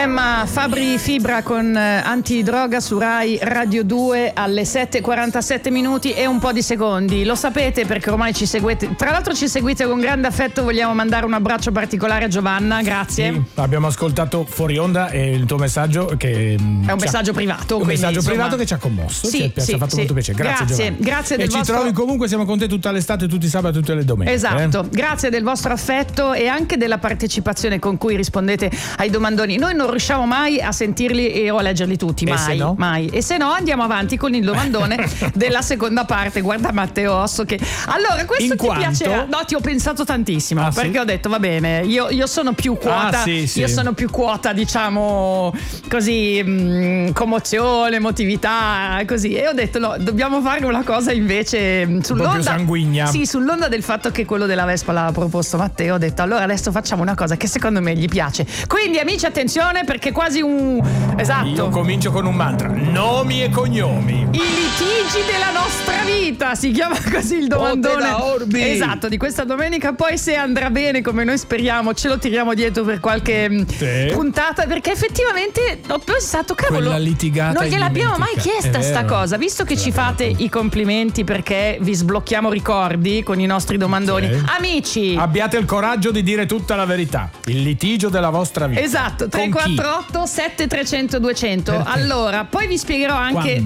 Emma Fabri Fibra con Antidroga su Rai Radio 2 alle 7:47 e un po' di secondi. Lo sapete perché ormai ci seguite, tra l'altro ci seguite con grande affetto. Vogliamo mandare un abbraccio particolare a Giovanna, grazie. Sì, abbiamo ascoltato fuori onda e il tuo messaggio che è un messaggio privato, un messaggio privato che ci ha commosso, ci ha fatto molto piacere. Grazie del e ci trovi comunque, siamo con te tutta l'estate, tutti i sabati, tutte le domeniche. Esatto, grazie del vostro affetto e anche della partecipazione con cui rispondete ai domandoni. Noi non riusciamo mai a sentirli o a leggerli tutti, mai. E se no andiamo avanti con il domandone della seconda parte. Guarda Matteo Osso che allora questo ti piacerà. No, ti ho pensato tantissimo perché ho detto va bene, io sono più quota, io sono più quota, diciamo così, commozione, emotività, così, e ho detto no, dobbiamo fare una cosa invece sull'onda più sanguigna. Sì, sull'onda del fatto che quello della Vespa l'ha proposto Matteo. Ho detto allora adesso facciamo una cosa che secondo me gli piace. Quindi amici, attenzione, perché quasi io comincio con un mantra: nomi e cognomi. I litigi della nostra vita, si chiama così il domandone. Esatto, di questa domenica. Poi se andrà bene come noi speriamo, ce lo tiriamo dietro per qualche puntata, perché effettivamente ho pensato, cavolo, quella litigata non gliel'abbiamo mai chiesta sta cosa, visto che ci fate i complimenti perché vi sblocchiamo ricordi con i nostri domandoni. Amici, abbiate il coraggio di dire tutta la verità. Il litigio della vostra vita. Esatto, 348 7300 200. Allora, poi vi spiegherò anche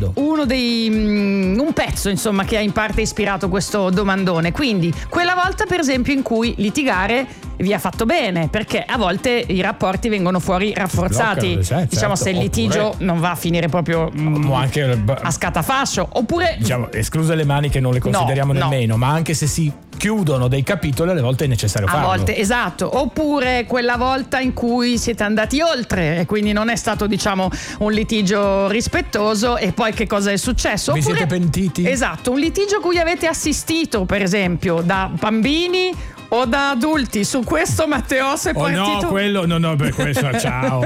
un pezzo, insomma, che ha in parte ispirato questo domandone. Quindi, quella volta per esempio in cui litigare vi ha fatto bene, perché a volte i rapporti vengono fuori rafforzati. Diciamo, se il litigio non va a finire proprio anche a scatafascio, oppure diciamo escluse le mani che non le consideriamo nemmeno, ma anche se si chiudono dei capitoli alle volte è necessario farlo. A volte, esatto. Oppure quella volta in cui siete andati oltre e quindi non è stato, diciamo, un litigio rispettoso, e poi che cosa è successo? Vi siete pentiti? Esatto, un litigio cui avete assistito, per esempio, da bambini o da adulti. Su questo Matteo è partito. Questo ciao.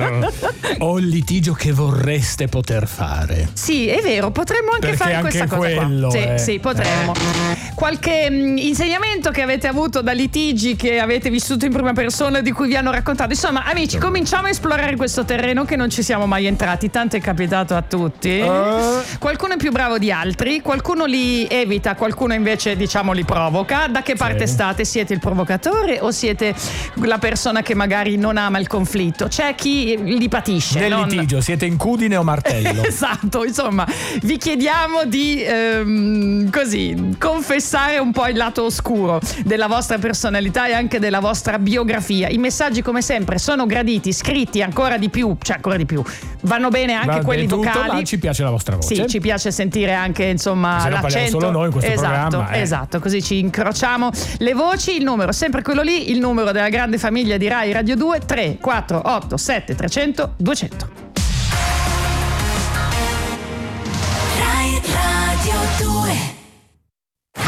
O il litigio che vorreste poter fare. Sì, è vero, potremmo anche perché fare anche questa cosa qua. Sì, potremmo. Qualche insegnamento che avete avuto da litigi che avete vissuto in prima persona, di cui vi hanno raccontato. Insomma, amici, cominciamo a esplorare questo terreno che non ci siamo mai entrati. Tanto è capitato a tutti. Qualcuno è più bravo di altri, qualcuno li evita, qualcuno invece, diciamo, li provoca. Da che parte state? Siete il provocatore o siete la persona che magari non ama il conflitto? C'è chi li patisce. Nel litigio siete incudine o martello? Esatto, insomma, vi chiediamo di confessare un po' il lato oscuro della vostra personalità e anche della vostra biografia. I messaggi, come sempre, sono graditi, scritti ancora di più, vanno bene anche quelli vocali. Ma ci piace la vostra voce. Sì, ci piace sentire anche, insomma, se l'accento. Solo noi in questo programma. Esatto, così ci incrociamo le voci. Il numero, sempre quello lì, il numero della grande famiglia di Rai Radio 2, 348 7300 200. Rai Radio 2.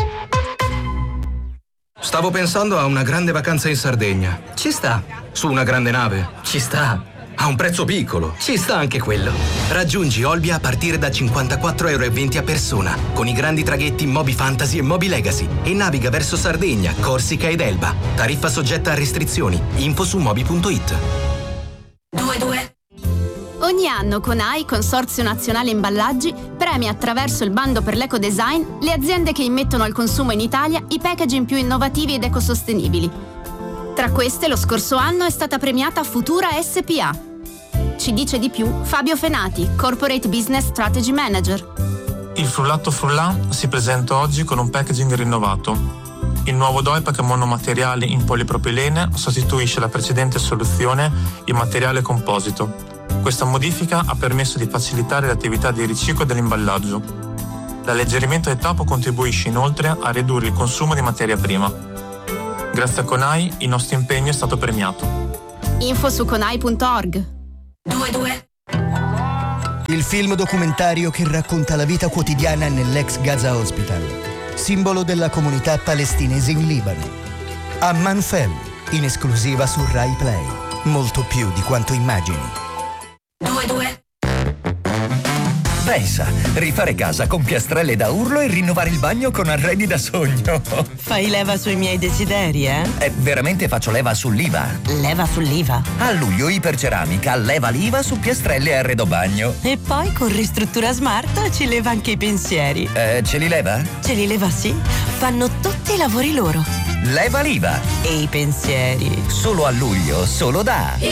Stavo pensando a una grande vacanza in Sardegna. Ci sta. Su una grande nave. Ci sta. A un prezzo piccolo. Ci sta anche quello. Raggiungi Olbia a partire da 54,20 € a persona, con i grandi traghetti Moby Fantasy e Moby Legacy, e naviga verso Sardegna, Corsica ed Elba. Tariffa soggetta a restrizioni. Info su moby.it. 22. Ogni anno CONAI, Consorzio Nazionale Imballaggi, premia attraverso il bando per l'ecodesign le aziende che immettono al consumo in Italia i packaging più innovativi ed ecosostenibili. Tra queste, lo scorso anno è stata premiata Futura SPA. Ci dice di più Fabio Fenati, Corporate Business Strategy Manager. Il frullato Frullan si presenta oggi con un packaging rinnovato. Il nuovo Doipack monomateriale in polipropilene sostituisce la precedente soluzione in materiale composito. Questa modifica ha permesso di facilitare l'attività di riciclo dell'imballaggio. L'alleggerimento del tappo contribuisce inoltre a ridurre il consumo di materia prima. Grazie a CONAI il nostro impegno è stato premiato. Info su conai.org. 22. Il film documentario che racconta la vita quotidiana nell'ex Gaza Hospital, simbolo della comunità palestinese in Libano. Amman Fell, in esclusiva su Rai Play. Molto più di quanto immagini. 22. Leisa, rifare casa con piastrelle da urlo e rinnovare il bagno con arredi da sogno. Fai leva sui miei desideri, eh? Veramente faccio leva sull'IVA. Leva sull'IVA? A luglio Iperceramica leva l'IVA su piastrelle e arredo bagno. E poi con Ristruttura Smart ci leva anche i pensieri. Ce li leva? Ce li leva, sì. Fanno tutti i lavori loro. Leva l'IVA. E i pensieri. Solo a luglio, solo da